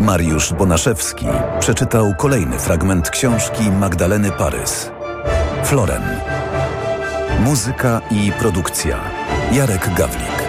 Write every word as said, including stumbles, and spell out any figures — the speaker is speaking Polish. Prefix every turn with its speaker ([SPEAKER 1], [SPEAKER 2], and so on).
[SPEAKER 1] Mariusz Bonaszewski przeczytał kolejny fragment książki Magdaleny Parys. Floren. Muzyka i produkcja Jarek Gawlik.